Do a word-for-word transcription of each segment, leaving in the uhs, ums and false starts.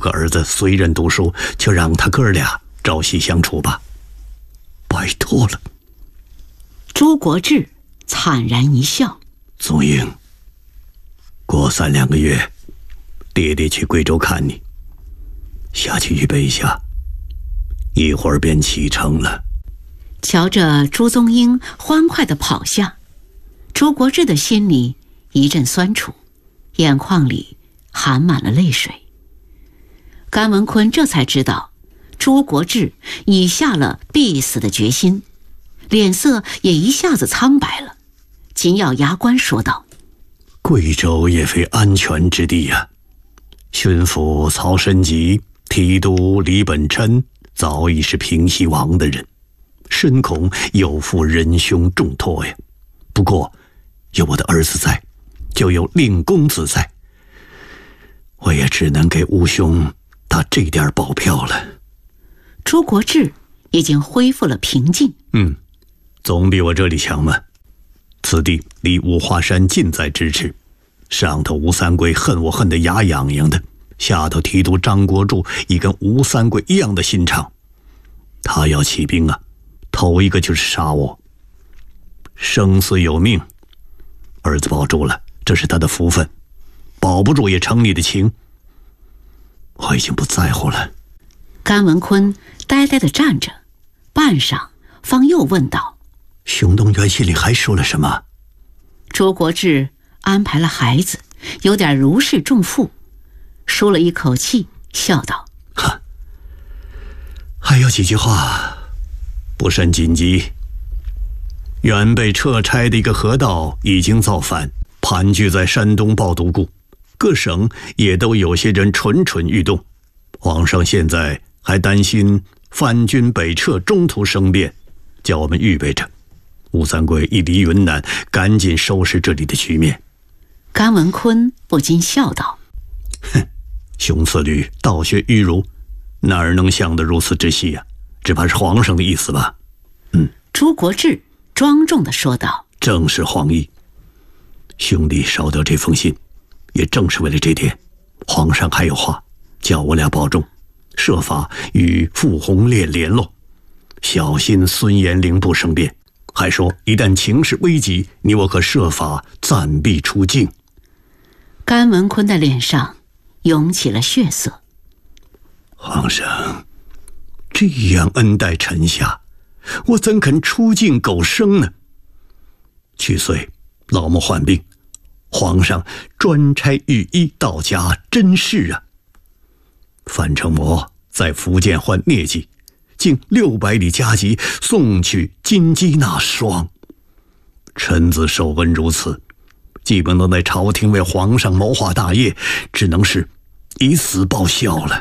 和儿子虽然读书，就让他哥俩朝夕相处吧。拜托了。 朱国治惨然一笑。 宗英，过三两个月，爹爹去贵州看你，下去预备一下，一会儿便启程了。 瞧着朱宗英欢快地跑下，朱国治的心里一阵酸楚，眼眶里含满了泪水。甘文坤这才知道朱国治已下了必死的决心，脸色也一下子苍白了，紧咬牙关说道： 贵州也非安全之地呀、啊，巡抚曹申吉、提督李本琛早已是平西王的人，深恐有负仁兄重托呀。不过有我的儿子在，就有令公子在，我也只能给吴兄打这点保票了。 朱国治已经恢复了平静。 嗯，总比我这里强嘛。此地离五华山近在咫尺，上头吴三桂恨我恨得牙痒痒的，下头提督张国柱已跟吴三桂一样的心肠，他要起兵啊，头一个就是杀我。生死有命，儿子保住了，这是他的福分，保不住也成你的情，我已经不在乎了。 甘文坤呆呆地站着，半晌方又问道： 熊东元心里还说了什么？ 朱国治安排了孩子，有点如释重负，舒了一口气，笑道： 哈，还有几句话不甚紧急。原被撤差的一个河道已经造反，盘踞在山东抱犊固，各省也都有些人蠢蠢欲动。皇上现在还担心藩军北撤中途生变，叫我们预备着。吴三桂一离云南，赶紧收拾这里的局面。 甘文坤不禁笑道： 哼，熊次吕道学迂儒，哪儿能想得如此之细呀、啊？只怕是皇上的意思吧。嗯， 朱国治庄重地说道： 正是皇意。兄弟捎得这封信，也正是为了这点。皇上还有话，叫我俩保重，设法与傅红烈联络，小心孙延龄不生变。还说一旦情势危急，你我可设法暂避出境。 甘文坤的脸上涌起了血色。 皇上这样恩待臣下，我怎肯出境苟生呢？去岁老母患病，皇上专差御医到家珍视啊。樊承模在福建患疟疾，竟六百里加急送去金鸡纳霜。臣子受恩如此，既不能在朝廷为皇上谋划大业，只能是以死报效了。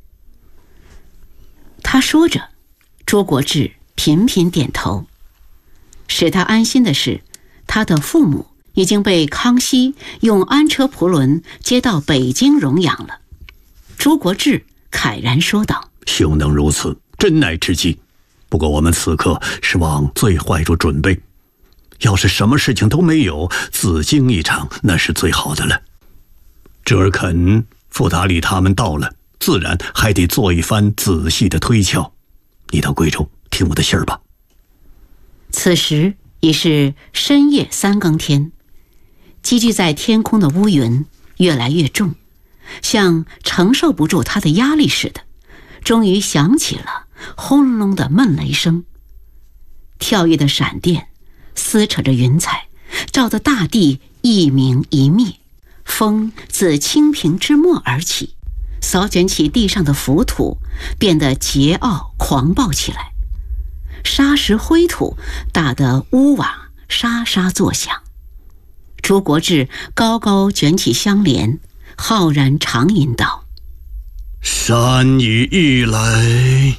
他说着，朱国治频频点头。使他安心的是，他的父母已经被康熙用安车蒲轮接到北京荣养了。朱国治慨然说道： 兄能如此，真乃之计。不过我们此刻是往最坏处准备，要是什么事情都没有，自惊一场，那是最好的了。折尔肯、傅达里他们到了，自然还得做一番仔细的推敲。你到贵州听我的信儿吧。 此时已是深夜三更天，积聚在天空的乌云越来越重，像承受不住它的压力似的，终于响起了轰隆隆的闷雷声。跳跃的闪电撕扯着云彩，照得大地一明一灭。风自清平之末而起，扫卷起地上的浮土，变得桀骜狂暴起来。沙石灰土打得屋瓦沙沙作响。朱国治高高卷起香帘，浩然长吟道： 山雨欲来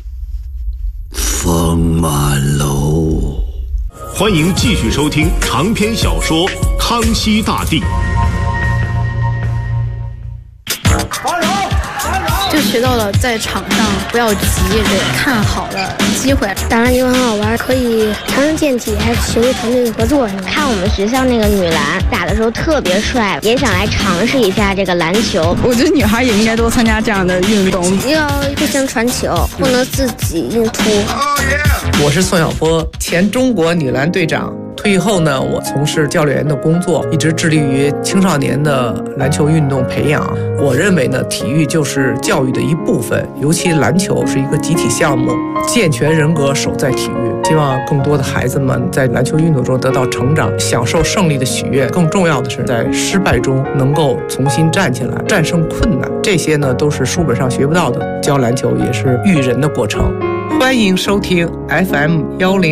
风满楼。 欢迎继续收听长篇小说《康熙大帝》。 这学到了在场上不要急，得看好了机会。 打篮球很好玩，可以强身健体，还学会团队合作。 看我们学校那个女篮打的时候特别帅，也想来尝试一下这个篮球。 我觉得女孩也应该多参加这样的运动， 要互相传球，不能自己硬突。 我是宋晓波，前中国女篮队长。退役后呢，我从事教练员的工作，一直致力于青少年的篮球运动培养。我认为呢，体育就是教育的一部分，尤其篮球是一个集体项目，健全人格守在体育。希望更多的孩子们在篮球运动中得到成长，享受胜利的喜悦。更重要的是，在失败中能够重新站起来，战胜困难。这些呢，都是书本上学不到的。教篮球也是育人的过程。欢迎收听 F M 幺零。